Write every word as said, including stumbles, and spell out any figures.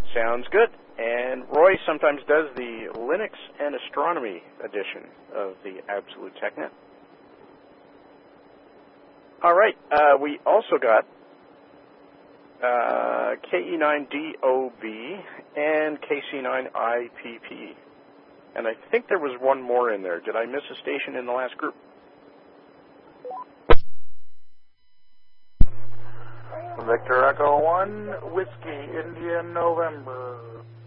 Sounds good. And Roy sometimes does the Linux and Astronomy edition of the Absolute TechNet. All right, uh, we also got uh, K E nine D O B and K C nine I P P. And I think there was one more in there. Did I miss a station in the last group? Victor Echo one, Whiskey, India, November.